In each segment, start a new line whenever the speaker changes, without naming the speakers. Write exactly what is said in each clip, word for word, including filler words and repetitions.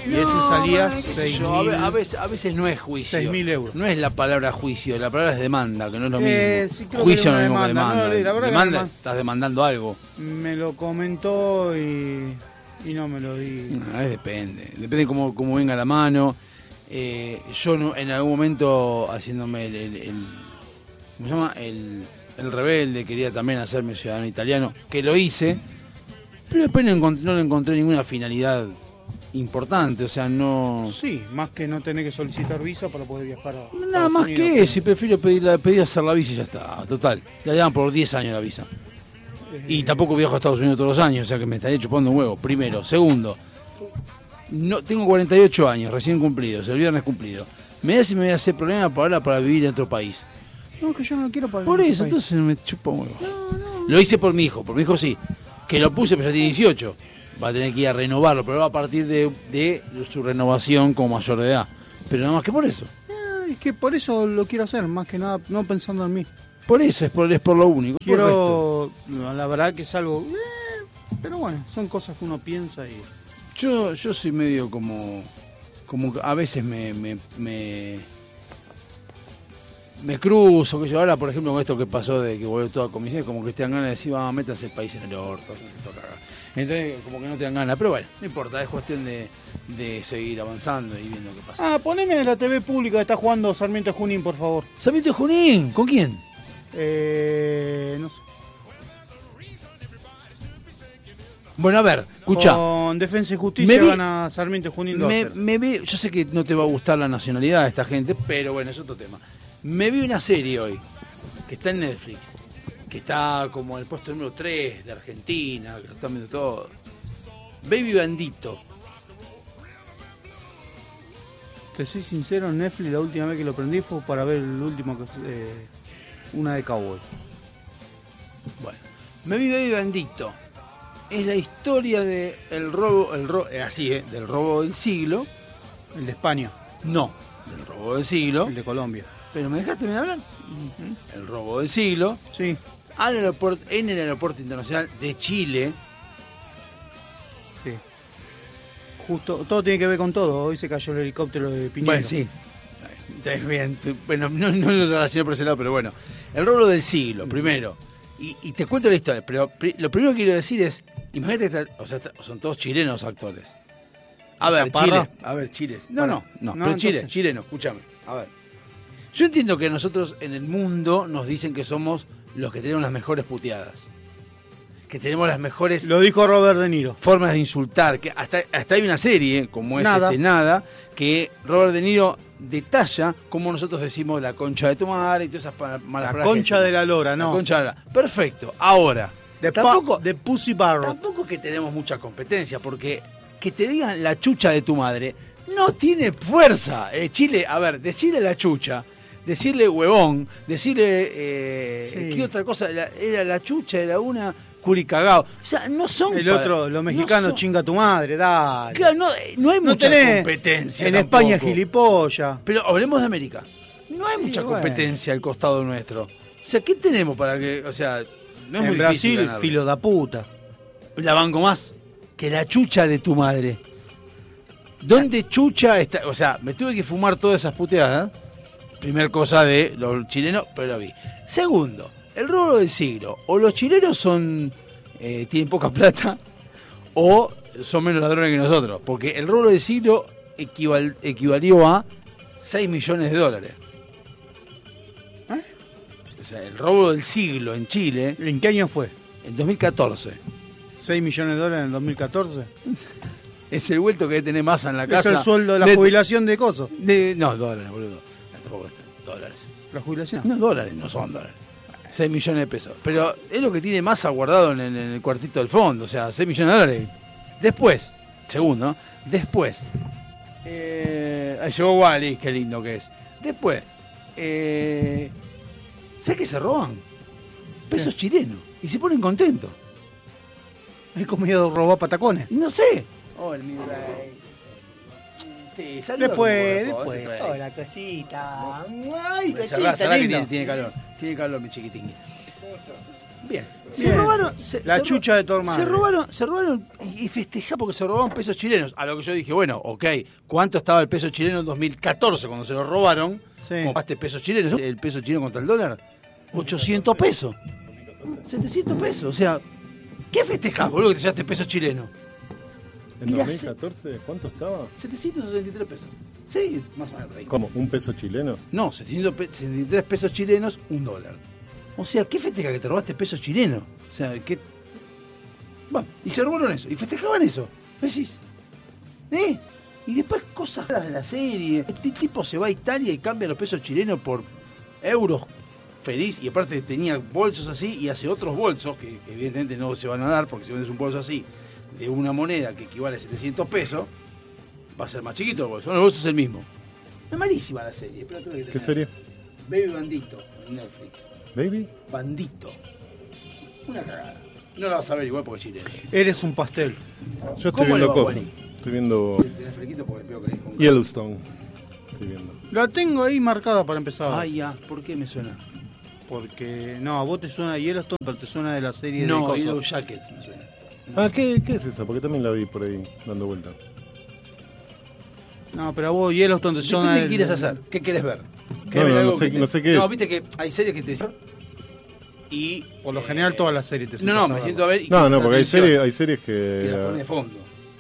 y ese salía seis
Yo, a, ve-
mil
a veces, a veces no es juicio.
seis mil euros.
No es la palabra juicio, la palabra es demanda, que no es lo
Eh,
mismo.
sí, creo que
Juicio no
era
es lo
una
mismo que
demanda,
demanda.
no, la verdad que
demanda,
era
estás demandando algo.
Me lo comentó y, y no me lo di.
No, es depende. Depende cómo, cómo venga la mano. Eh, yo no, en algún momento haciéndome el, el, el- ¿cómo se llama? El, el rebelde, quería también hacerme ciudadano italiano, que lo hice, pero después no, encont- no le encontré ninguna finalidad importante, o sea, no...
Sí, más que no tener que solicitar visa para poder viajar a
Nada
Estados
más
Unidos.
que eso, y prefiero pedir, la- pedir hacer la visa y ya está, total. Ya llevan por diez años la visa. Y tampoco viajo a Estados Unidos todos los años, o sea que me estaría chupando un huevo, primero. Segundo, no tengo cuarenta y ocho años, recién cumplidos, el viernes cumplido. Me da si me voy a hacer problema para ahora para vivir en otro país.
No, que yo no quiero pagar.
Por
en
eso,
este país.
entonces me chupa un huevo. Lo hice por mi hijo, por mi hijo sí. Que lo puse, pero ya tiene dieciocho. Va a tener que ir a renovarlo, pero va a partir de, de su renovación como mayor de edad. Pero nada más que por eso.
Ah, es que por eso lo quiero hacer, más que nada, no pensando en mí.
Por eso, es por, es por lo único. Por el resto.
Quiero, la verdad que es algo... eh, pero bueno, son cosas que uno piensa y...
Yo, yo soy medio como, como que a veces me, me, me, me cruzo, que yo ahora, por ejemplo, con esto que pasó de que volvió toda comisión, como que te dan ganas de decir, vamos, métanse el país en el orto, se toca acá. Entonces, como que no te dan ganas, pero bueno, no importa, es cuestión de, de seguir avanzando y viendo qué pasa.
Ah, poneme en la T V pública que está jugando Sarmiento Junín, por favor.
Sarmiento de Junín, ¿con quién?
Eh, no sé.
Bueno, a ver, escucha.
Con Defensa y Justicia
Me vi-
gana Sarmiento Junín dos a
Me,
cero.
me vi, yo sé que no te va a gustar la nacionalidad de esta gente, pero bueno, es otro tema. Me vi una serie hoy, que está en Netflix, que está como en el puesto número tres de Argentina, que lo están viendo todo. Baby Bandito.
Te soy sincero, en Netflix la última vez que lo prendí fue para ver el último, que eh, una de Cowboy.
Bueno, me vi Baby Bandito. Es la historia de el robo, el ro, eh, así, eh, del robo del siglo.
El de España,
No, del robo del siglo.
el de Colombia.
Pero me dejaste bien hablar. El robo del siglo.
Sí,
Al aeropuerto, en el aeropuerto internacional de Chile.
sí. Justo, todo tiene que ver con todo. Hoy se cayó el helicóptero de Piñero.
Bueno, sí. Está bien. Bueno, no, no lo relacioné por ese lado, pero bueno. El robo del siglo, primero. Y, y te cuento la historia, pero pri- lo primero que quiero decir es, imagínate que está- o sea, está- son todos chilenos actores. A ver,
Caparra.
Chile. A ver, Chile. No,
Bueno,
no, no,
no,
pero Chile,
entonces-
chileno, escúchame. A ver. Yo entiendo que nosotros en el mundo nos dicen que somos los que tenemos las mejores puteadas. Que tenemos las mejores
Lo dijo Robert De Niro.
formas de insultar, que hasta, hasta hay una serie, como es
Nada.
este Nada, que Robert De Niro detalla cómo nosotros decimos la concha de tu madre y todas esas pa- malas
La
palabras que
concha de
decimos.
la lora,
La
no.
concha de la lora. Perfecto. Ahora,
De,
tampoco,
pa- de Pussy Barrett.
tampoco que tenemos mucha competencia, porque que te digan la chucha de tu madre no tiene fuerza. Eh, Chile, a ver, decirle la chucha, decirle huevón, decirle... Eh,
Sí.
¿Qué otra cosa? La- era la chucha, era una curicagao. O sea, no son...
El
pa-
otro, los
no
mexicanos,
son-
chinga tu madre, dale.
Claro, no, no hay
No
mucha
tenés
competencia.
en
tampoco.
España gilipollas.
Pero hablemos de América. No hay
Sí,
mucha
bueno.
competencia al costado nuestro. O sea, ¿qué tenemos para que.? O sea, no es
En
muy difícil
Brasil,
ganarle.
filo da puta.
La banco más que la chucha de tu madre. ¿Dónde chucha está? O sea, me tuve que fumar todas esas puteadas. Primer cosa de los chilenos, pero lo vi. Segundo, el robo del siglo. O los chilenos son eh, tienen poca plata, o son menos ladrones que nosotros. Porque el robo del siglo equival, equivalió a seis millones de dólares.
¿Eh?
O sea, el robo del siglo en Chile,
¿En qué año fue?
en dos mil catorce.
¿seis millones de dólares en el dos mil catorce?
Es el vuelto que tiene masa en la
Es
casa.
el sueldo de la
de-
jubilación de coso.
de- no, dólares, boludo. No, tampoco está. Dólares.
La jubilación.
No, dólares, no son dólares. seis millones de pesos. Pero es lo que tiene masa guardado en el, en el cuartito del fondo. O sea, seis millones de dólares. Después, segundo, ¿no? Después. Eh, ahí llegó Wally, qué lindo que es. Después, eh, ¿sabes qué se roban? Pesos chilenos. Y se ponen contentos.
He comido robar patacones.
No sé. Oh, el mi rey. Sí, saluda
Después,
como vos,
después.
vos,
Hola, cosita. Ay,
Cerrá,
cosita,
cerrá que
lindo.
tiene, tiene calor. Tiene calor, mi chiquitín. Bien. Se
Bien.
robaron. Se,
La
se
chucha de tu hermano.
Se robaron, se robaron y festejá porque se robaron pesos chilenos. A lo que yo dije, bueno, ok, ¿cuánto estaba el peso chileno en dos mil catorce cuando se lo robaron?
Sí.
¿Cómo pagaste pesos chilenos? El peso chileno contra el dólar, ochocientos pesos. setecientos pesos. O sea, ¿qué festejás, boludo, que te llevaste pesos chilenos?
¿En
Y la
dos mil catorce cuánto estaba?
setecientos sesenta y tres pesos. Sí, más o menos. Ahí.
¿Cómo? ¿Un peso chileno?
No, setecientos sesenta y tres pesos chilenos, un dólar. O sea, ¿qué festeja que te robaste pesos chilenos? O sea, ¿qué? Bueno, y se robaron eso, y festejaban eso. Decís, ¿eh? Y después cosas raras de la serie. Este tipo se va a Italia y cambia los pesos chilenos por euros, feliz, y aparte tenía bolsos así y hace otros bolsos, que, que evidentemente no se van a dar, porque si vendes un bolso así, de una moneda que equivale a setecientos pesos, va a ser más chiquito el bolso. No, el bolso es el mismo. Es malísima la serie. Pero tengo que
¿Qué
tener.
serie?
Baby Bandito, en Netflix.
¿Baby?
Bandito. Una cagada. No la vas a ver igual porque es chileno.
Eres un pastel.
Yo estoy
¿Cómo le
viendo
va,
cosas.
Wally?
Estoy viendo
Tenés flequito porque veo que es con...
Yellowstone. Estoy viendo.
La tengo ahí marcada para empezar.
Ay, ya. ¿Por qué me suena?
Porque, no, a vos te suena Yellowstone, pero te suena de la serie
No,
de cosas.
Yellow Jackets me suena.
Ah, ¿qué, ¿qué es esa? Porque también la vi por ahí dando vuelta.
No, pero a vos Yellowstone te
Depende
suena...
de qué
el-
quieres hacer. ¿Qué querés ver? ¿Querés
No,
ver
no,
algo
no sé-
que te-
no sé qué
No,
es.
viste que hay series que te dicen... Y...
Por lo
eh,
general todas las series te
No, no,
sentás a
me
verlas.
siento a ver... y
No,
que
no,
la
porque hay
atención,
series, hay series
Que
que...
la pone de fondo.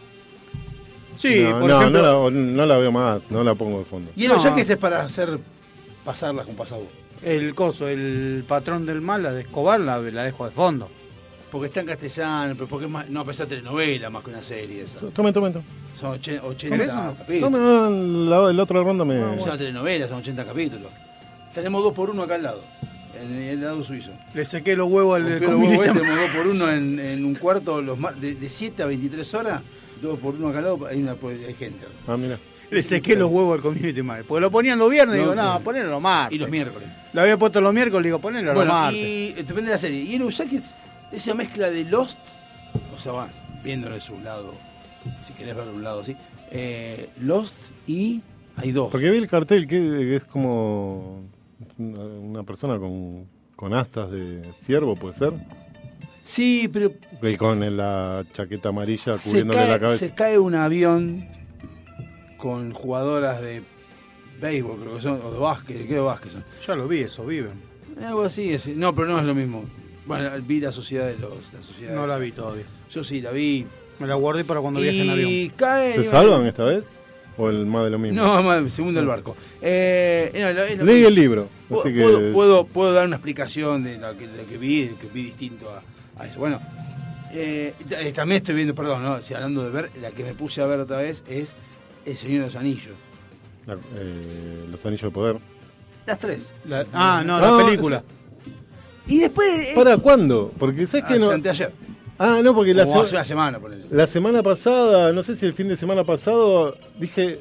Sí,
no,
por
no,
ejemplo...
no, la, no la veo más, no la pongo de fondo.
Yellow
No.
Jackets es para hacer... Pasarlas con pasabú.
El coso, el patrón del mal, la de Escobar, la, la dejo de fondo.
Porque está en castellano, pero porque es más... No, pero esa telenovela más que una serie esa.
Tome, tome, tome.
Son ochen-
¿Querés
ochenta
o
capítulos.
Tome, no, la, la otra ronda me...
Es una telenovela, son ochenta capítulos. Tenemos dos por uno acá al lado, en el lado suizo.
Le sequé los huevos al
Pero
community.
vos ves, tenemos dos por uno en, en un cuarto, los mar- de, de siete a veintitrés horas, dos por uno acá al lado, hay, una, pues, hay gente.
Ah, mira.
Le sequé los huevos al community mal. Porque lo ponían los viernes,
No,
digo, no,
no.
ponelo los martes.
Y los miércoles.
Lo había puesto los miércoles, digo, ponelo los
Bueno,
martes.
y eh, depende de la serie. Yellow Jackets, esa mezcla de Lost, o sea, va, viéndolo de su lado, si querés verlo de un lado así, eh, Lost y hay dos.
Porque vi el cartel que, que es como una, una persona con, con astas de ciervo, ¿puede ser?
Sí, pero
Y con la chaqueta amarilla
se
cubriéndole
cae,
la cabeza.
se cae un avión con jugadoras de béisbol, creo que son, o de básquet, creo que de básquet son.
Ya lo vi, eso, viven.
Algo así, es- no, pero no es lo mismo. Bueno, vi la sociedad de los... La sociedad
No la vi todavía.
Yo sí, la vi.
Me la guardé para cuando viaje en avión.
Y cae...
¿Se salvan esta vez? ¿O el más de lo mismo?
No, más, se hunde el barco. Eh, no, lo- es lo
Leí
mismo.
el libro.
Puedo,
Así que...
puedo, puedo, puedo dar una explicación de lo que, de lo que vi, que vi distinto a, a eso. Bueno, eh, t- también estoy viendo, perdón, ¿no? Si hablando de ver, la que me puse a ver otra vez es El Señor de los Anillos.
La- eh, los anillos de poder.
Las tres.
La- ah, no,
No,
la película.
Y después... eh,
¿Para cuándo? Porque sabes que
hace
no.
anteayer.
Ah, no, porque la,
O
se-
hace una semana, ponele.
la semana pasada, no sé si el fin de semana pasado, dije.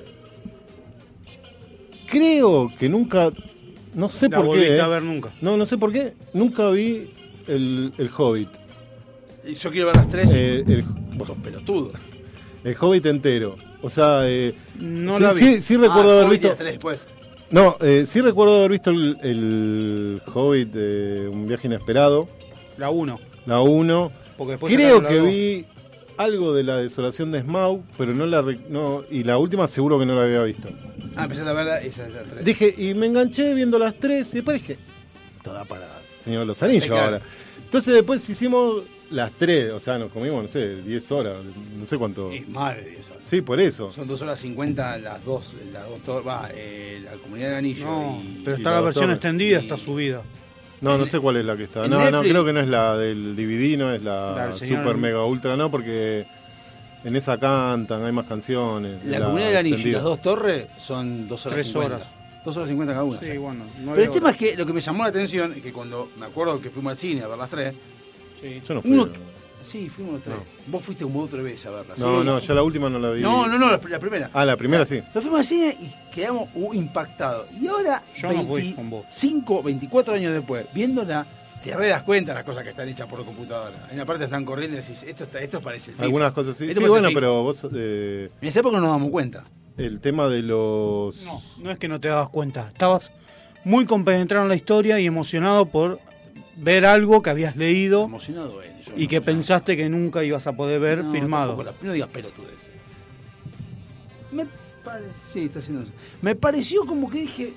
Creo que nunca. No sé
La
por
volviste
qué.
a
eh.
ver nunca.
No, no sé por qué. Nunca vi el, el Hobbit.
Y Yo quiero ver las tres.
Eh, el,
Vos sos pelotudo.
el Hobbit entero. O sea, eh,
No
sí,
la vi.
sí, sí recuerdo
Ah,
haber
Hobbit y
visto.
las tres después.
No, eh, sí recuerdo haber visto el, el Hobbit de Un viaje inesperado,
La uno.
la uno.
Porque después
Creo
sacaron la
que
dos.
vi algo de la desolación de Smaug, pero no la re- no, y la última seguro que no la había visto.
Ah, empezaste a ver esas esas tres.
Dije, y me enganché viendo las tres, y después dije, toda para Señor de los Anillos
Sí, claro.
ahora. Entonces después hicimos las tres, o sea, nos comimos, no sé, diez horas, no sé cuánto.
Es madre de eso.
Sí, por eso.
Son dos horas cincuenta las dos, las dos tor- va, eh, la comunidad del anillo
No,
y...
pero
y
está
la
la
dos
versión
torres.
extendida,
Y-
está subida.
No, no sé cuál es la que está.
en
No, no,
Netflix-
creo que no es la del D V D, no es
La
la
del Señor
Super
del-
Mega Ultra, no, porque en esa cantan, hay más canciones.
La comunidad del anillo y
extendida.
las dos torres son dos horas
Tres
cincuenta.
horas.
Dos horas cincuenta cada una.
Sí,
sí.
bueno.
Pero el tema es que lo que me llamó la atención es que cuando me acuerdo que fuimos al cine a ver las tres,
Yo no fui.
uno, sí, fuimos los tres. Vos fuiste como otra vez a verlas.
No,
¿sí?
no, ya la última no la vi.
No, no, no, la, la primera.
Ah, la primera sí.
Nos fuimos al cine y quedamos uh, impactados. Y ahora,
Yo no fui con vos.
veinticinco, veinticuatro años después, viéndola, te re das cuenta de las cosas que están hechas por computadora. En una parte están corriendo y decís, esto, está, esto parece el FIFA.
Algunas cosas sí.
Esto
Sí,
parece
bueno,
FIFA.
pero vos. Eh,
En esa época no nos damos cuenta.
el tema de los.
No, no es que no te dabas cuenta. Estabas muy compenetrado en la historia y emocionado por ver algo que habías leído
Emocionado él. yo
y
no
que
emocionado.
pensaste que nunca ibas a poder ver
No,
filmado.
tampoco la- no digas pelotudeces. Me pare... Sí, está haciendo eso. Me pareció como que dije...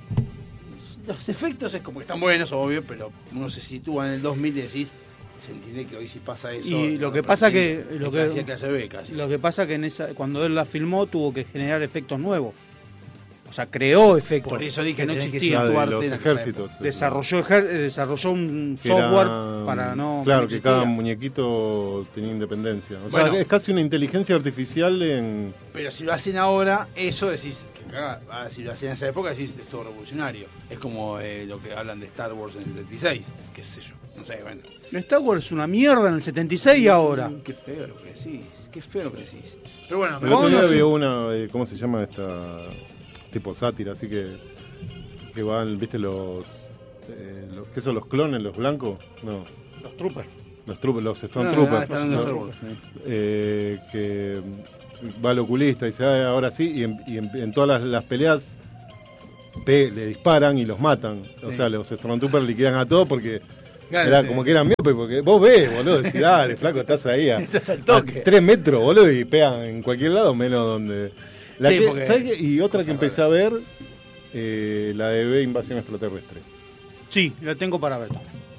Los efectos es como que están buenos, obvio, pero uno se sitúa en el dos mil y decís... Se entiende que hoy sí pasa eso.
Y lo
de
que pasa
repente,
que- lo
es
que-
hacía clase B casi.
Lo que pasa que en esa, cuando él la filmó tuvo que generar efectos nuevos. O sea, creó efectos.
Por eso dije
que no
tenés que
existían.
La de
situarte
los
en aquella
ejércitos.
Desarrolló, ejer- desarrolló un
Que
software
era-
para no...
Claro,
no
que
existía.
cada muñequito tenía independencia. O sea,
Bueno.
es casi una inteligencia artificial en...
Pero si lo hacen ahora, eso decís, que cagada. Ah, si lo hacen en esa época, decís, es todo revolucionario. Es como eh, lo que hablan de Star Wars en el setenta y seis, qué sé yo, no sé, bueno.
Star Wars es una mierda en el setenta y seis y ahora.
Mm, Qué feo lo que decís, qué feo lo que decís. Pero bueno,
El otro
¿Cómo
día
no sé?
vio una, eh, ¿cómo se llama esta? Tipo sátira, así que... Que van, viste, los... Eh, los ¿Qué son los clones, los blancos? No,
Los troopers.
los, troopers, los
no,
Stormtroopers.
no, está hablando de
¿no?
Star Wars, sí.
eh, que va al oculista y dice, "Ah, ahora sí", y en, y en- en todas las, las peleas pe- le disparan y los matan. O
Sí.
sea, los Stormtroopers liquidan a todos porque
Claro,
era
sí.
como que eran miopes, porque vos ves, boludo, decís, dale, flaco, estás ahí a,
Estás al
a
toque.
tres metros, boludo, y pegan en cualquier lado, menos donde... La
Sí,
que-
porque-
¿sabés qué? Y otra que
cosas
empecé a ver, eh, la de B, Invasión Extraterrestre.
Sí, la tengo para ver.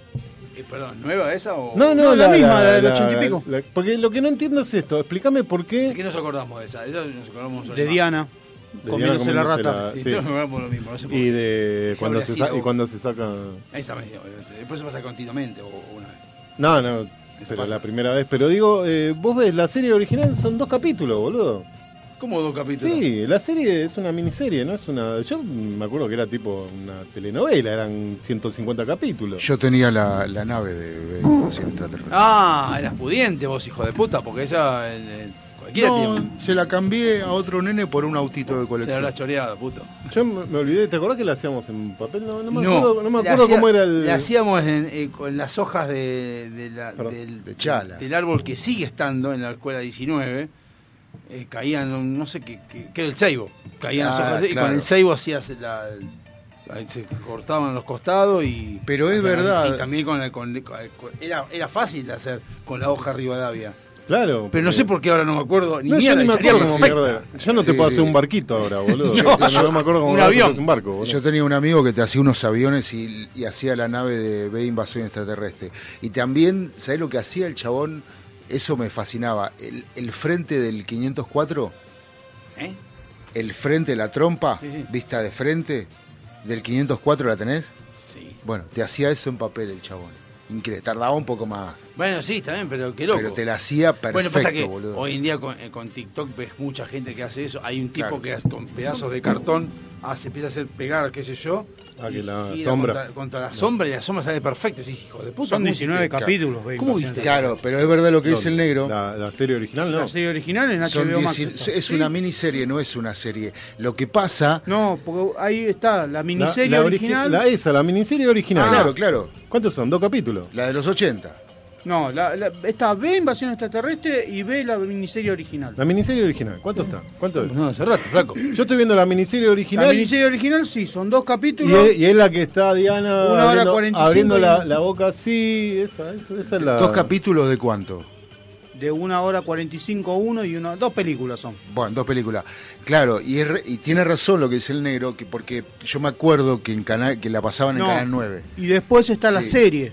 Eh, perdón, ¿nueva esa o...?
No, no,
No, la misma, la del ochenta y pico.
la- porque lo que no entiendo es esto, explícame por
¿De
qué...
qué nos acordamos de esa? Eso nos acordamos
De
más.
Diana,
De
comiéndose
Diana
la
comiéndose
rata.
la-
Sí,
sí.
todos nos acordamos lo mismo, no sé por
Y
qué.
de
Esa
cuando
habría
se,
sido-
sa- y cuando se saca...
Ahí está, me- después se pasa continuamente o, o una vez.
No, no,
Eso
pero
pasa.
la primera vez. Pero digo, eh, vos ves, la serie original son dos capítulos, boludo.
¿Cómo dos capítulos?
Sí, la serie es una miniserie, no es una... Yo me acuerdo que era tipo una telenovela, eran ciento cincuenta capítulos.
Yo tenía la, la nave de, de Invasión Extraterrestre.
Ah, eras pudiente vos, hijo de puta, porque esa... el- el- cualquiera
No,
tiene-
se la cambié a otro nene por un autito de
se la
colección.
habrás choreado, puto.
Yo me, me olvidé, ¿te acordás que la hacíamos en papel? No, no me
No,
acuerdo, no me
la
acuerdo
hacía-
cómo era el...
La hacíamos en, eh, con las hojas de, de la-
Perdón.
del,
De chala.
del árbol que sigue estando en la escuela diecinueve. Eh, caían, no sé qué, qué, qué era el ceibo. Caían las
Ah,
hojas y
claro.
con el ceibo hacías la, la- se cortaban los costados y.
Pero es
y-
verdad.
Y también con, el- con- con- era, era fácil de hacer con la hoja Rivadavia.
Claro.
Pero no sé por qué ahora no me acuerdo ni
No, yo
mierda.
ni me
y salía
acuerdo cómo
perfecta.
mierda. Yo no te
Sí,
puedo
sí.
hacer un barquito ahora, boludo.
No,
no,
yo-
no me acuerdo cómo
un
carajo
avión.
haces un barco, boludo.
Yo tenía un amigo que te hacía unos aviones y, y hacía la nave de B Invasión Extraterrestre. Y también, ¿sabés lo que hacía el chabón? Eso me fascinaba. El, el frente del quinientos cuatro,
¿Eh?
el frente, la trompa,
Sí, sí.
vista de frente, del quinientos cuatro, ¿la tenés?
Sí.
Bueno, te hacía eso en papel el chabón. Increíble. Tardaba un poco más.
Bueno, sí, está bien, pero qué loco.
Pero te la hacía perfecto,
Bueno, pasa que
boludo.
hoy en día con, eh, con TikTok ves mucha gente que hace eso. Hay un tipo
Claro.
que hace- con pedazos de cartón hace, empieza a hacer pegar, qué sé yo.
Ah,
y
que la
gira
sombra.
Contra, contra la sombra y la sombra sale perfecto. Sí, hijo de puta.
Son
¿cómo
diecinueve
hiciste?
capítulos. ve,
¿Cómo
Invasión
viste?
Claro, pero es verdad lo que dice el negro.
La, la serie original, ¿no?
La serie original en
Son
H B O Max.
dieci-
está.
es
Sí.
una miniserie, no es una serie. Lo que pasa...
No, porque ahí está, la
La-
miniserie
la origi-
original.
La esa, la miniserie original.
Ah, claro, claro.
¿Cuántos son? ¿Dos capítulos?
La de los ochenta.
No, la, la- está B Invasión Extraterrestre y B la miniserie original.
La miniserie original. ¿Cuánto está? ¿Cuánto es?
No, hace rato, flaco.
Yo estoy viendo la miniserie original.
La miniserie original sí, son dos
y,
capítulos.
es, y es la que está Diana
Una hora
abriendo,
cuarenta y cinco
abriendo
y-
la, la boca así. Esa, esa, esa es la.
¿Dos capítulos de cuánto?
De una hora cuarenta y cinco uno y una, dos películas son.
Bueno, dos películas. Claro, y, es re- y tiene razón lo que dice el negro, que porque yo me acuerdo que en canal que la pasaban en
No.
Canal nueve.
Y después está la
Sí.
serie.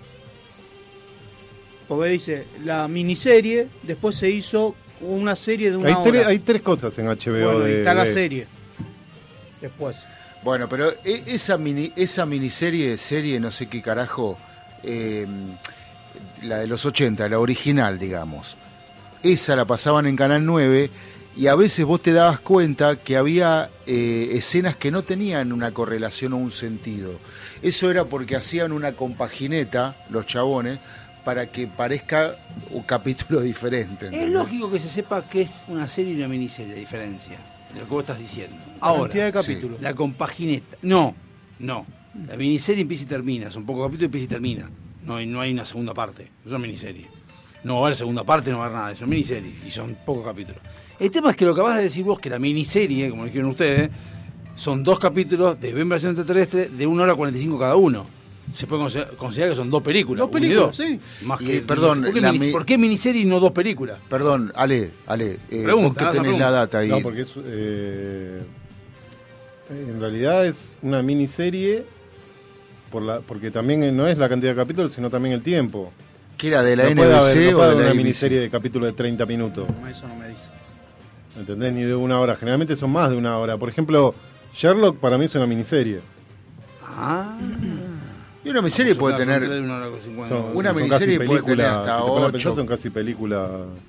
Porque dice, la miniserie, después se hizo una serie de una
hay,
hora.
tres, hay tres cosas en H B O.
Bueno, y
de,
está la
de-
serie. Después.
Bueno, pero e- esa mini esa miniserie, serie, no sé qué carajo, eh, la de los ochenta, la original, digamos. Esa la pasaban en Canal nueve y a veces vos te dabas cuenta que había eh, escenas que no tenían una correlación o un sentido. Eso era porque hacían una compagineta, los chabones, para que parezca un capítulo diferente.
Es
¿entendés?
lógico que se sepa que es una serie y una miniserie, la diferencia de lo que vos estás diciendo.
La
Ahora,
cantidad de
sí.
capítulos.
la compagineta. No, no. La miniserie empieza y termina. Son pocos capítulos y empieza y termina. No hay, no hay una segunda parte. Es una miniserie. No va a haber segunda parte, no va a haber nada. Es una miniserie y son pocos capítulos. El tema es que lo que acabas de decir vos, que la miniserie, como dijeron ustedes, son dos capítulos de B Invasión Extraterrestre de una hora cuarenta y cinco cada uno. se puede considerar, considerar que son dos películas.
Dos
una y
películas,
dos.
sí.
Más
Y,
que
perdón,
¿por qué,
la
mini-
mi-
¿por qué miniserie y no dos películas?
Perdón, Ale, Ale, eh,
Pregunta,
vos que
haz la
tenés
pregunta.
la data ahí.
No, porque es, eh, en realidad es una miniserie por la, porque también no es la cantidad de capítulos, sino también el tiempo.
¿Qué era de la
no
N
puede
B
haber,
C
no
o
puede
de
haber
la
una
A B C?
miniserie de capítulos de treinta minutos.
No, eso no me dice.
¿Entendés? Ni de una hora. Generalmente son más de una hora. Por ejemplo, Sherlock para mí es una miniserie.
Ah.
Y una miniserie puede
Son
tener...
tres de una hora con cincuenta.
Son,
Una
son
miniserie
casi
puede tener
películas,
hasta
si te pones a
ocho.
pensar, son casi películas.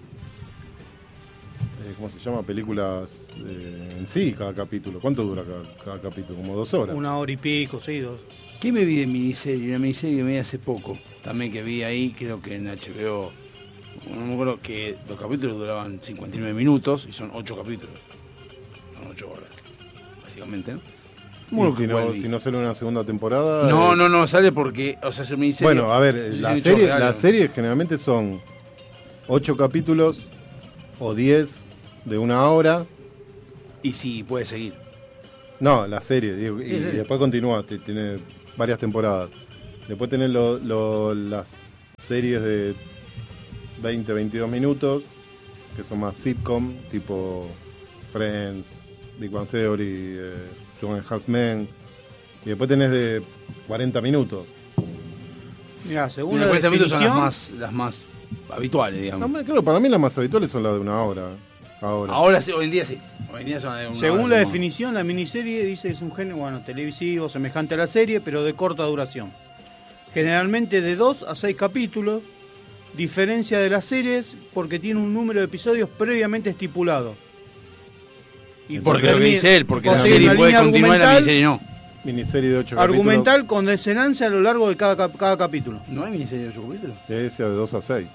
eh, ¿Cómo se llama? Películas eh, en sí, cada capítulo. ¿Cuánto dura cada, cada capítulo? Como dos horas.
Una hora y pico, sí, dos.
¿Qué me vi de miniserie? Una miniserie que me vi hace poco. También que vi ahí, creo que en H B O. No me acuerdo que los capítulos duraban cincuenta y nueve minutos y son ocho capítulos. Son ocho horas, básicamente, ¿no?
Y
Bueno,
si,
que
no,
cual vi.
si no sale una segunda temporada.
No,
eh,
no, no, sale porque, o sea, se me dice...
Bueno, a ver, la serie, la serie generalmente son ocho capítulos o diez de una hora.
Y sí, puede seguir.
No, la serie, digo,
Sí,
y,
sí.
y después continúa, t- tiene varias temporadas. Después tenés lo- lo- las series de veinte, veintidós minutos, que son más sitcom, tipo Friends, Big Bang Theory, eh, Two and a Half Men. Y después tenés de cuarenta minutos.
Mira, según
Mira,
la
cuarenta minutos son las
definición,
más, las más habituales,
No,
digamos.
me- claro, para mí las más habituales son las de una hora. Ahora.
Ahora sí, hoy en día sí. Hoy en día son de una
según
hora,
la
son-
definición, la miniserie dice que es un género, bueno, televisivo, semejante a la serie, pero de corta duración. Generalmente de dos a seis capítulos, diferencia de las series porque tiene un número de episodios previamente estipulado. Y
Porque lo que
termina-
dice él, porque
o
la
sea,
serie
una
puede
línea
continuar y la
argumental-
miniserie no.
Miniserie de ocho
Argumental con desenlace a lo largo de cada, cap- cada capítulo.
¿No hay miniserie de ocho capítulos?
capítulos. Ese de dos a seis.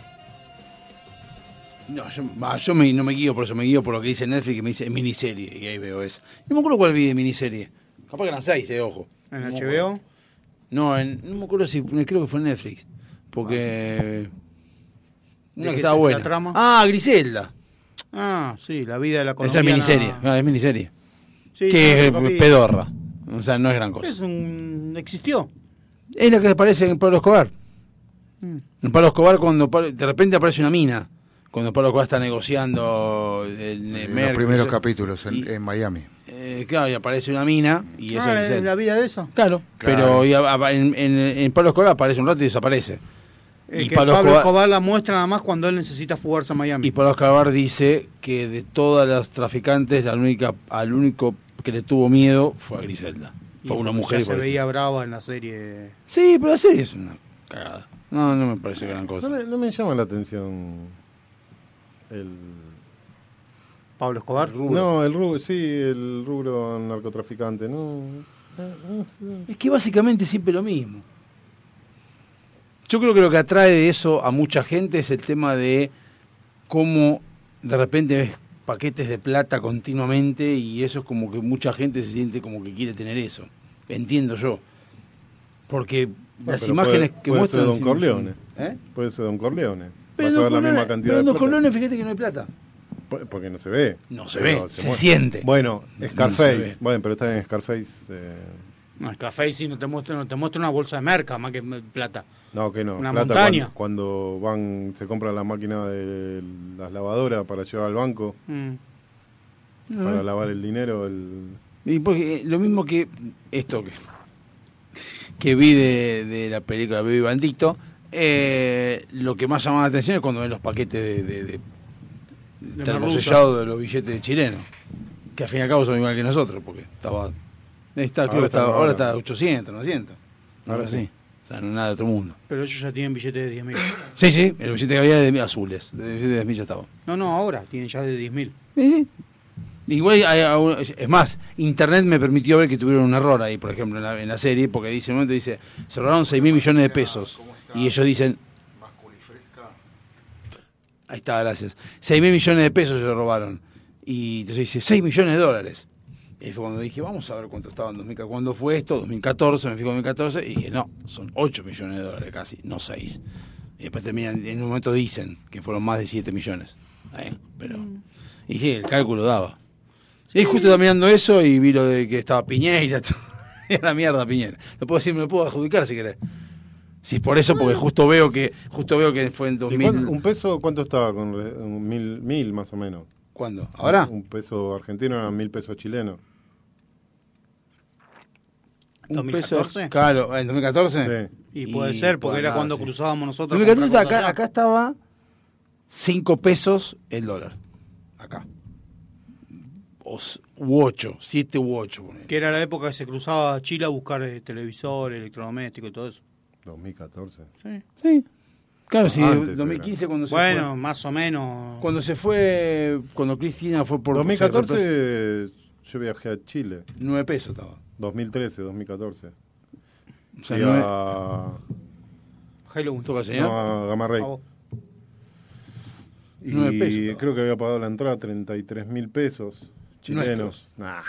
No, yo, va, yo me- no me guío por eso, me guío por lo que dice Netflix, que me dice miniserie, y ahí veo esa. No me acuerdo cuál vi de miniserie. Capaz que eran seis, eh, ojo.
En
No me
H B O.
acuerdo. No, en- no me acuerdo si, creo que fue en Netflix. Porque... Una
¿De
que
qué
estaba
se-
buena.
la trama?
Ah, Griselda.
Ah, sí, la vida de la
Esa
colombiana.
es miniserie, no, es miniserie.
Sí,
que
no,
es
lo vi.
pedorra. O sea, no es gran cosa.
Es un... existió.
Es la que aparece en Pablo Escobar.
Mm.
En Pablo Escobar, cuando Pablo- de repente aparece una mina. Cuando Pablo Escobar está negociando el, el
En
Merck,
los primeros
eso.
capítulos en,
Y-
en Miami.
Eh, claro, y aparece una mina y esa
Ah,
es
¿es
él.
la vida de esa.
Claro,
Claro.
pero y a- a- en, en- en Pablo Escobar aparece un rato y desaparece.
Eh,
y
que
Pablo
Pablo,
Escobar-
Escobar la muestra nada más cuando él necesita fugarse a Miami.
Y Pablo Escobar dice que de todas las traficantes, la única, al único que le tuvo miedo fue a Griselda.
Y
Fue una
porque
mujer.
ya
y
se
por eso.
veía brava en la serie.
Sí, pero así es una cagada. No, no me parece gran cosa.
No me, no me llama la atención el...
Pablo Escobar.
No, el rubro, sí, el rubro narcotraficante, no.
Es que básicamente siempre lo mismo. Yo creo que lo que atrae de eso a mucha gente es el tema de cómo de repente ves paquetes de plata continuamente y eso es como que mucha gente se siente como que quiere tener eso. Entiendo yo. Porque
Bueno,
las
pero
imágenes
puede-
que
puede
muestran...
ser Don
sí,
Corleone.
¿Eh?
Puede ser Don Corleone.
Pero
Vas a
Don
ver la
Corleone-
misma cantidad
pero
de
Don
plata.
Corleone, fíjate que no hay plata.
Pu- Porque no se ve.
No se
Pero
ve, se,
muestra.
siente.
Bueno,
se
Scarface.
ve.
Bueno, pero está en Scarface. eh,
No, el café sí no te muestra, no te muestra una bolsa de merca más que plata.
no, que no.
Una
plata
montaña.
Cuando, cuando van, se compran la máquina de las lavadoras para llevar al banco,
Mm.
para lavar el dinero. El...
Y porque eh, lo mismo que esto que, que vi de, de la película Baby Bandito, eh, lo que más llamaba la atención es cuando ven los paquetes de, de, de,
De
termosellados de los billetes chilenos, que al fin y al cabo son igual que nosotros, porque estaba, está, creo
Ahora
que
está,
está- ahora
ahora.
está ochocientos, novecientos.
Ahora
Ahora
sí.
sí. O sea, no es nada de otro mundo.
Pero ellos ya tienen billetes de diez mil.
Sí, sí, el billete que había de azules, el billete de diez mil ya estaba.
No, no, ahora tienen ya de diez mil.
Sí, sí. Igual, hay- hay- es más, Internet me permitió ver que tuvieron un error ahí, por ejemplo, en la, en la serie, porque dice, en un momento dice, se robaron seis mil millones de pesos. Y ellos dicen, ahí está, gracias, seis mil millones de pesos se robaron. Y entonces dice, seis millones de dólares. Y fue cuando dije, vamos a ver cuánto estaba en dos mil catorce. ¿Cuándo fue esto? dos mil catorce, me fui en dos mil catorce, y dije, no, son ocho millones de dólares casi, no seis. Y después terminan, en un momento dicen que fueron más de siete millones. ¿Eh? Pero, y sí, el cálculo daba. Y justo estaba mirando eso y vi lo de que estaba Piñeira. Y a la mierda Piñera. Lo puedo decir, me lo puedo adjudicar si querés. Si es por eso, porque justo veo que justo veo que fue en dos
¿Y
mil.
cuánto- ¿Un peso cuánto estaba? Con re- un mil, mil más o menos.
¿Cuándo? ¿Ahora?
Un peso argentino eran mil pesos chilenos.
Un
¿dos mil catorce?
peso. Claro, ¿en dos mil catorce?
Sí.
Y puede
Y
ser, porque
puede
era
andar,
cuando
sí.
cruzábamos nosotros.
dos mil catorce
a comprar
acá,
cosas allá.
acá estaba cinco pesos el dólar. Acá. O, s- u ocho, siete u ocho.
Que era la época que se cruzaba a Chile a buscar eh, televisor, electrodoméstico y todo eso.
dos mil catorce.
Sí.
Sí. Claro, sí,
Antes
dos mil quince
era.
cuando se
Bueno,
fue.
más o menos.
Cuando se fue, cuando Cristina fue por
dos mil
se reemplazó-
catorce yo viajé a Chile.
nueve pesos estaba.
dos mil trece, dos mil catorce.
O sea,
Fui
nueve-
a,
Halloween.
¿Toca, señor?
no, a Gamma Ray.
A vos.
Y
Nueve pesos, estaba.
creo que había pagado la entrada treinta y tres mil pesos chilenos.
Nuestros.
Nah.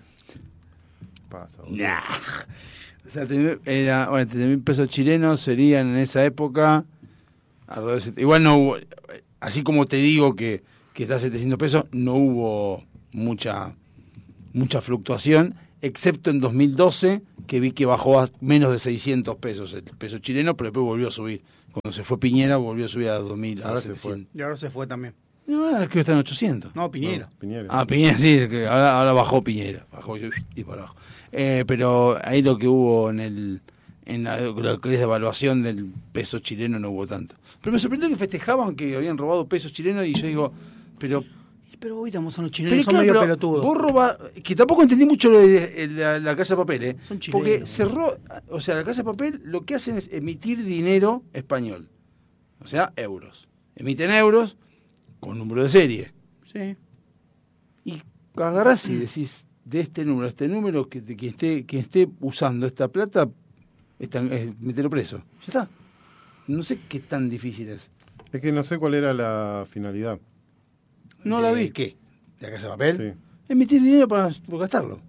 Pasa, boludo.
Nah. O sea, te- era, bueno, treinta mil pesos chilenos serían en esa época. alrededor de set- Igual no hubo, así como te digo que, que está a setecientos pesos, no hubo mucha, mucha fluctuación, excepto en dos mil doce, que vi que bajó a menos de seiscientos pesos el peso chileno, pero después volvió a subir. Cuando se fue Piñera, volvió a subir a dos mil, a
Ahora se
setecientos.
Y ahora se fue también.
No, ahora creo que está en ochocientos.
No, Piñera.
No, Piñera.
Ah, Piñera, sí, que ahora, ahora bajó Piñera, bajó y y para abajo. Eh, pero ahí lo que hubo en el en la, lo que es de evaluación del peso chileno no hubo tanto. Pero me sorprendió que festejaban que habían robado pesos chilenos y yo digo, pero...
Pero hoy estamos a los
pero
chilenos, son
claro,
medio
pero
pelotudos.
vos roba, que tampoco entendí mucho lo de eh, la, la Casa de Papel, ¿eh?
Son chilenos.
Porque cerró, o sea, la Casa de Papel lo que hacen es emitir dinero español, o sea, euros. Emiten euros con número de serie.
Sí.
Y agarrás y decís, de este número a este número, que, de quien esté, quien esté usando esta plata, está, es meterlo preso. Ya está. No sé qué tan difícil es.
Es que no sé cuál era la finalidad.
No la
¿De
vi.
¿Qué? ¿De la Casa de Papel?
Sí.
Emitir dinero para, para gastarlo.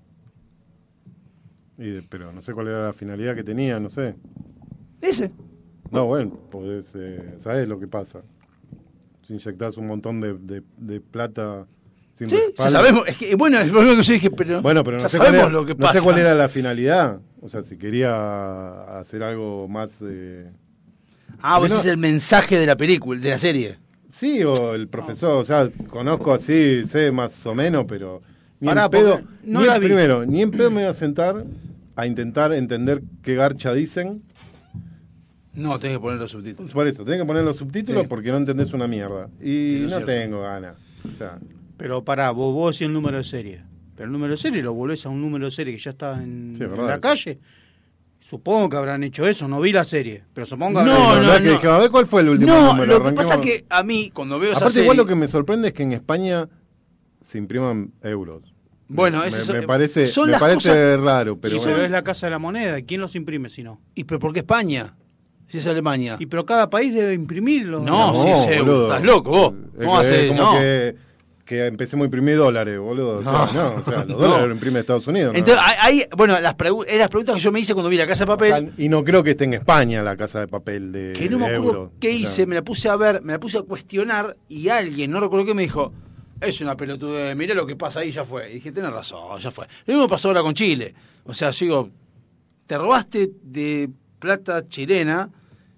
Y de- pero no sé cuál era la finalidad que tenía, no sé.
Ese.
No, bueno, podés, eh, ¿sabés lo que pasa? Si inyectás un montón de, de, de plata sin
Sí, ya
respaldo.
sabemos. Es que, bueno, es lo que yo dije, pero,
Bueno, pero no,
ya
sé cuál,
sabemos
era,
lo que
no
pasa.
sé cuál era la finalidad. O sea, si quería hacer algo más... Eh...
Ah, vos
No.
es el mensaje de la película, de la serie.
Sí, o el profesor, o sea, conozco así, sé más o menos, pero ni
Pará,
en pedo,
porque no
ni
la
en-
vi.
primero, ni en pedo me voy a sentar a intentar entender qué garcha dicen.
No, tenés que poner los subtítulos.
Por eso, tenés que poner los subtítulos
Sí.
porque no entendés una mierda. Y
Sí, eso es
no
cierto.
tengo ganas. O sea,
Pero pará, vos, vos decís el número de serie. Pero el número de serie lo volvés a un número de serie que ya está en,
Sí, es
en
verdad
la
eso.
calle. Supongo que habrán hecho eso, no vi la serie. Pero supongo que
No,
habrán
la
hecho-
verdad
no,
que
no.
dije, a ver cuál fue el último
No,
número.
lo que pasa es
arranquemos.
que a mí, cuando veo esa
Aparte,
serie...
igual lo que me sorprende es que en España se impriman euros.
Bueno,
me,
eso-
me parece,
son
me
las
parece
cosas-
raro,
Pero,
pero
pero
bueno.
es la casa de la moneda. ¿Quién los imprime si no?
¿Y pero por qué España? Si es Alemania.
Y pero cada país debe imprimirlo.
No, sí, sí,
boludo.
estás loco vos.
Es
¿Cómo
que-
hace?
es como
No.
que, que empecemos a imprimir dólares, boludo. O sea,
No.
no, o sea, los
No.
dólares los imprime Estados Unidos. ¿no?
Entonces, hay, hay- bueno, las, pregu- eran las preguntas que yo me hice cuando vi la Casa de
O
Papel,
sea, y no creo que esté en España la casa de papel de,
que no me
de
acuerdo
euro.
qué
O sea,
hice, me la puse a ver, me la puse a cuestionar y alguien, no recuerdo qué, me dijo, es una pelotudez, mirá lo que pasa ahí, ya fue. Y dije, tenés razón, ya fue. Lo mismo pasó ahora con Chile. O sea, yo digo, te robaste de plata chilena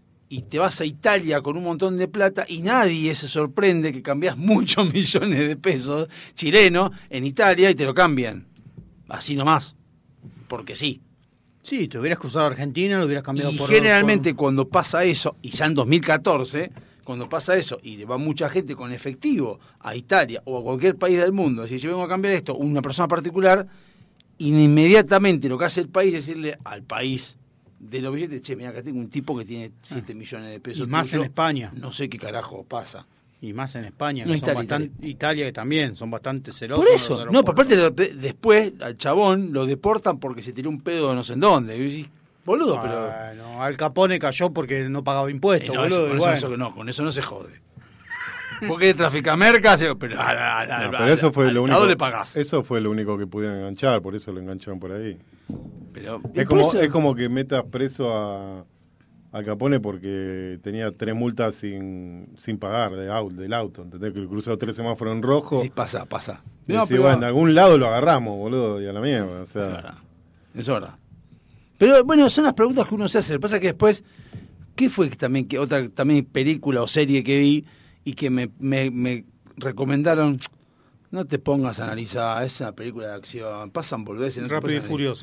y te vas a Italia con un montón de plata y nadie se sorprende que cambiás muchos millones de pesos chilenos en Italia y te lo cambian. Así nomás. Porque sí.
Sí, te hubieras cruzado a Argentina, lo hubieras cambiado
Y
por...
generalmente
por-
cuando pasa eso, y ya en dos mil catorce, cuando pasa eso y le va mucha gente con efectivo a Italia o a cualquier país del mundo, si yo vengo a cambiar esto, una persona particular, inmediatamente lo que hace el país es decirle al país de los billetes, che, mira, acá tengo un tipo que tiene siete millones de pesos.
Y más
tuyo,
en España.
No sé qué carajo pasa.
Y más en España,
No,
que
Italia,
son bastante, Italia. que también son bastante celosos.
Por
en los
eso, no,
aeropuertos.
por aparte lo- de- después al chabón lo deportan porque se tiró un pedo de no sé en dónde. Y decís, boludo, pero...
Bueno, Al Capone cayó porque no pagaba
Eh,
impuestos,
no, eso-
boludo.
con,
y
eso,
bueno.
eso que no, con eso no se jode. Porque trafica mercas, pero, a la- a la-
no, pero eso fue
al
lo
Estado
único.
le pagás.
Eso fue lo único que pudieron enganchar, por eso lo engancharon por ahí.
Pero,
Es
por
como,
eso-
es como que metas preso a, a Capone porque tenía tres multas sin, sin pagar de au- del auto. ¿Entendés? Que cruzó tres semáforos en rojo.
Sí, pasa, pasa.
Y
No,
decís,
pero-
bueno, en algún lado lo agarramos, boludo, y a la mierda. O
Es
sea,
verdad. Eso es verdad. Pero bueno, son las preguntas que uno se hace. Lo que pasa es que después, ¿qué fue que también que otra también película o serie que vi y que me, me, me recomendaron? No te pongas a analizar, es una película de acción, pasan boludeces. No te
Rápido y
puedes
Furioso.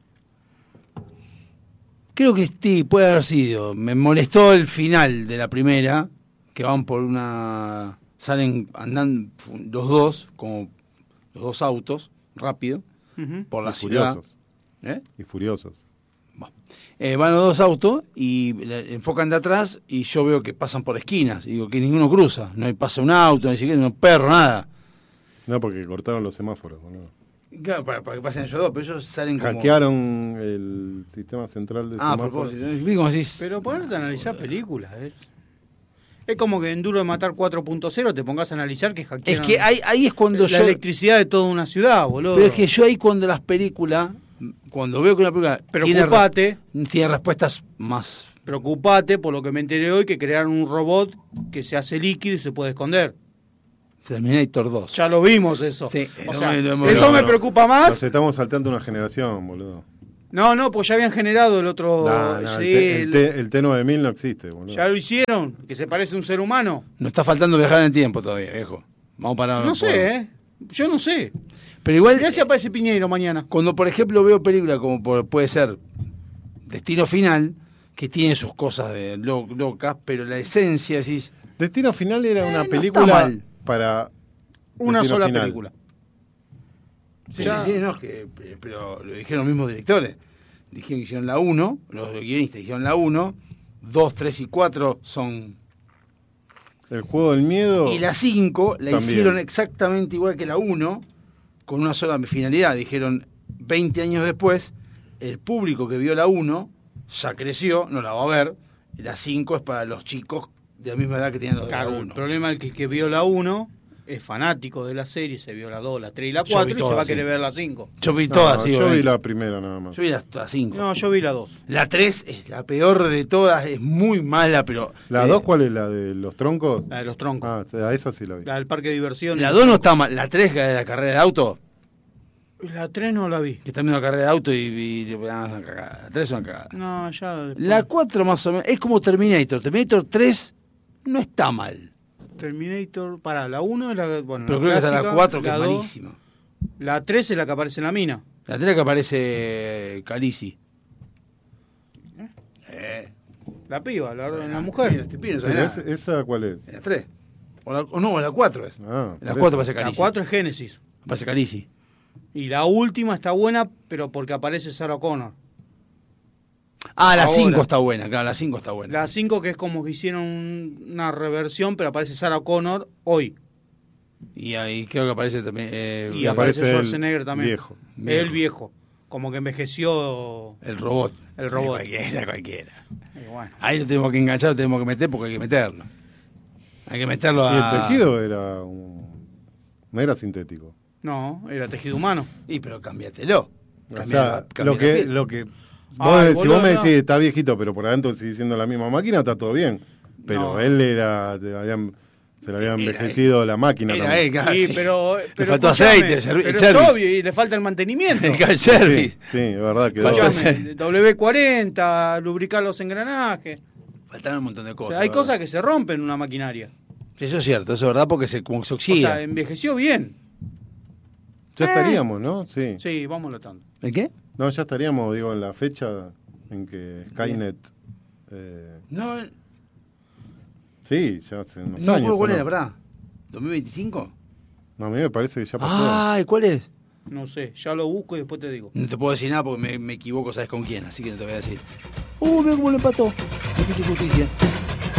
Creo que sí, puede haber sido. Me molestó el final de la primera, que van por una... Salen, andan los dos, como los dos autos, rápido,
Ujú.
por la
Y
ciudad.
furiosos.
¿Eh?
Y furiosos.
Bueno. Eh, van los dos autos y le enfocan de atrás y yo veo que pasan por esquinas. Y digo que ninguno cruza. No hay pasa un auto, ni siquiera un perro, nada.
No, porque cortaron los semáforos, boludo.
Claro, para, para que pasen ellos dos, pero ellos salen como...
Hackearon el sistema central de
Ah, a
semáforos.
propósito. Vi como decís...
Pero ponerte a analizar películas es... Es como que en Duro de Matar cuatro punto cero te pongas a analizar que
Es
hackearon
que ahí, ahí es cuando
la
yo...
electricidad de toda una ciudad, boludo.
Pero es que yo ahí cuando las películas... Cuando veo que una película tiene,
Preocupate,
re- tiene respuestas más...
preocupate por lo que me enteré hoy, que crearon un robot que se hace líquido y se puede esconder.
Terminator dos.
Ya lo vimos eso.
Sí,
o
lo
sea,
me- lo hemos-
eso
Pero
me
no,
preocupa
Nos
más.
estamos saltando una generación, boludo.
No, no, pues ya habían generado el otro...
Nah, nah,
sí,
el, T, el,
el-
T, el T nueve mil no existe, boludo.
ya lo hicieron, que se parece a un ser humano.
Nos está faltando viajar en el tiempo todavía, viejo. Vamos para...
No sé, ¿eh? Yo no sé.
Pero igual...
Mirá si aparece Piñeiro mañana.
Cuando, por ejemplo, veo películas como por- puede ser Destino Final, que tiene sus cosas de lo- locas, pero la esencia, decís...
Destino Final era
Eh,
una
no está
película
mal.
para...
Una
Destino
sola
Final.
película.
Sí,
Ya.
sí, sí, no, es que, pero lo dijeron los mismos directores. Dijeron que hicieron la uno, los guionistas dijeron la uno, dos, tres y cuatro son...
El juego del miedo...
Y la cinco la
También.
hicieron exactamente igual que la uno, con una sola finalidad. Dijeron, veinte años después, el público que vio la uno ya creció, no la va a ver, y la cinco es para los chicos de la misma edad que tienen los de
Claro,
la
el
uno.
problema es que el que vio la uno es fanático de la serie, se vio la dos, la tres y la
Yo
cuatro
vi
y se va a
todas,
querer
sí.
ver la cinco.
Yo vi
No,
todas, sí,
yo vi
obviamente.
la primera nada más.
Yo vi las cinco.
No, yo vi la dos.
La tres es la peor de todas, es muy mala, pero...
¿La
eh,
dos cuál es? ¿La de los troncos?
La de los troncos.
Ah, a esa sí la vi.
La del parque de diversión.
La dos no está mal, la tres que es de la carrera de auto,
La tres no la vi.
que está viendo la carrera de auto y... y- y- ah, es una cagada. La tres es una cagada.
No, ya. después.
La cuatro más o menos, es como Terminator. Terminator tres no está mal.
Terminator, para la uno es la. Bueno,
Pero
la
creo que está la
clásica,
cuatro, que
la
es
dos,
malísima.
La tres es la que aparece en la mina.
La tres que aparece eh, Khaleesi. Eh.
La piba, la, la
Mira,
mujer.
este pibe no sabe
Pero
nada.
es- ¿Esa cuál es?
En la tres. O, la- o no, en la cuatro es.
Ah,
En la
por
cuatro
eso.
aparece
La
Khaleesi.
cuatro es Génesis.
Aparece Khaleesi.
Y la última está buena, pero porque aparece Sarah Connor.
Ah, la
Ahora.
cinco está buena, claro, la cinco está buena.
La cinco que es como que hicieron un- una reversión, pero aparece Sarah Connor hoy.
Y ahí creo que aparece también... eh,
Y
el-
aparece
aparece el
Schwarzenegger también.
viejo.
Viejo.
El viejo. Como que envejeció.
el robot.
El robot.
Cualquiera, esa cualquiera.
Y bueno.
Ahí lo tenemos que enganchar, lo tenemos que meter porque hay que meterlo. Hay que meterlo
Y
a...
el tejido era un... no era sintético.
No, era tejido humano.
Y pero cámbiatelo.
O
Cambia
sea,
la- cambia
lo
la
que,
piel.
lo que vos-
Ay,
si
boludo,
vos me
no.
decís está viejito, pero por adentro sigue siendo la misma máquina, está todo bien. Pero
No.
él era, te habían- se le había
Era
envejecido la máquina
Era
también.
él, claro,
Sí,
sí.
pero, pero
faltó
escuchame,
aceite, el servi- el
pero es
service.
obvio, y le falta el mantenimiento.
El
Sí,
service.
sí, es verdad que
Faltó
Escuchame, W cuarenta, lubricar los engranajes.
Faltaron un montón de
O
cosas.
sea, hay
¿verdad?
cosas que se rompen en una maquinaria.
Sí, eso es cierto, eso es verdad porque se, como que se
O
oxida.
sea, envejeció bien.
ya estaríamos, ¿no? Sí.
Sí, vamos tanto.
¿El qué?
No, ya estaríamos, digo, en la fecha en que Skynet... eh,
No,
sí, ya hace unos
no me
años.
acuerdo cuál
¿o
era,
no?
¿verdad? ¿dos mil veinticinco?
No, a mí me parece que ya pasó.
Ay, ¿cuál es?
No sé, ya lo busco y después te digo.
No te puedo decir nada porque me, me equivoco, ¿sabes con quién? Así que no te voy a decir. Uh, mira cómo lo empató. Difícil justicia.